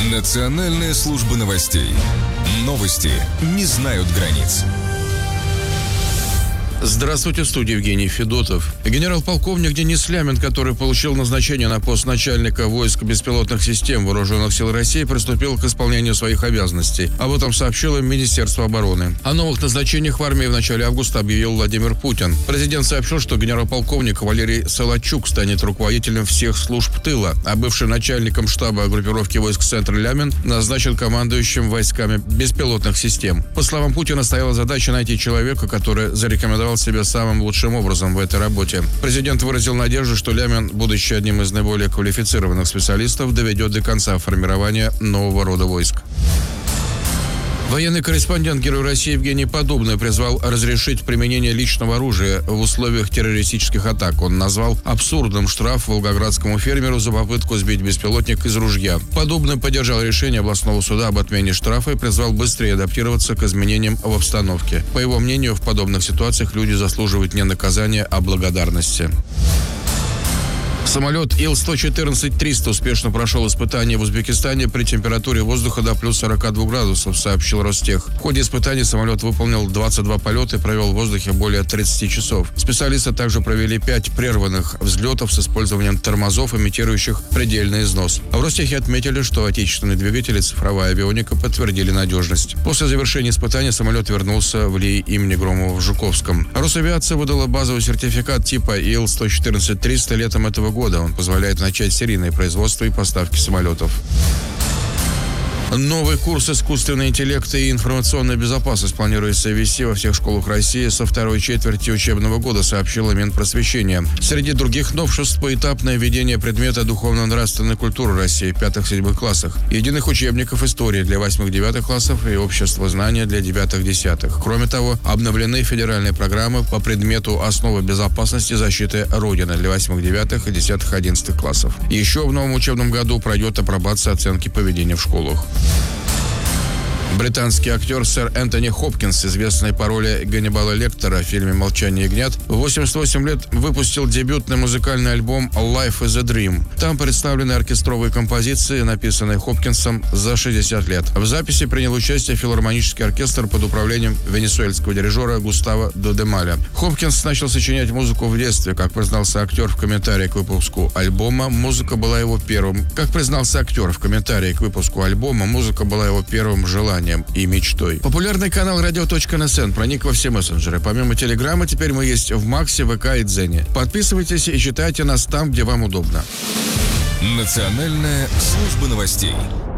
Национальная служба новостей. Новости не знают границ. Здравствуйте, в студии Евгений Федотов. Генерал-полковник Денис Лямин, который получил назначение на пост начальника войск беспилотных систем Вооруженных сил России, приступил к исполнению своих обязанностей. Об этом сообщило Министерство обороны. О новых назначениях в армии в начале августа объявил Владимир Путин. Президент сообщил, что генерал-полковник Валерий Солодчук станет руководителем всех служб тыла, а бывшим начальником штаба группировки войск «Центр» Лямин назначен командующим войсками беспилотных систем. По словам Путина, стояла задача найти человека, который зарекомендовал себя самым лучшим образом в этой работе. Президент выразил надежду, что Лямин, будучи одним из наиболее квалифицированных специалистов, доведет до конца формирование нового рода войск. Военный корреспондент Герой России Евгений Подобный призвал разрешить применение личного оружия в условиях террористических атак. Он назвал абсурдным штраф волгоградскому фермеру за попытку сбить беспилотник из ружья. Подобный поддержал решение областного суда об отмене штрафа и призвал быстрее адаптироваться к изменениям в обстановке. По его мнению, в подобных ситуациях люди заслуживают не наказания, а благодарности. Самолет Ил-114-300 успешно прошел испытания в Узбекистане при температуре воздуха до плюс 42 градусов, сообщил Ростех. В ходе испытаний самолет выполнил 22 полета и провел в воздухе более 30 часов. Специалисты также провели 5 прерванных взлетов с использованием тормозов, имитирующих предельный износ. А в Ростехе отметили, что отечественные двигатели и цифровая авионика подтвердили надежность. После завершения испытаний самолет вернулся в ЛИИ имени Громова в Жуковском. Росавиация выдала базовый сертификат типа Ил-114-300 летом этого года. Он позволяет начать серийное производство и поставки самолетов. Новый курс «Искусственный интеллект и информационная безопасность» планируется ввести во всех школах России со второй четверти учебного года, сообщила Минпросвещение. Среди других новшеств поэтапное введение предмета духовно-нравственной культуры России в 5-7 классах, единых учебников истории для 8-9 классов и общества знания для 9-10. Кроме того, обновлены федеральные программы по предмету «Основы безопасности и защиты Родины» для 8-9 и 10-11 классов. Еще в новом учебном году пройдет апробация оценки поведения в школах. Британский актер сэр Энтони Хопкинс, известный по роли Ганнибала Лектора в фильме «Молчание ягнят», в 88 лет выпустил дебютный музыкальный альбом «Life is a Dream». Там представлены оркестровые композиции, написанные Хопкинсом за 60 лет. В записи принял участие филармонический оркестр под управлением венесуэльского дирижера Густаво Дудемаля. Хопкинс начал сочинять музыку в детстве. Как признался актер в комментарии к выпуску альбома, музыка была его первым желанием и мечтой. Популярный канал Radio.NSN проник во все мессенджеры. Помимо Телеграма, теперь мы есть в Максе, ВК и Дзене. Подписывайтесь и читайте нас там, где вам удобно. Национальная служба новостей.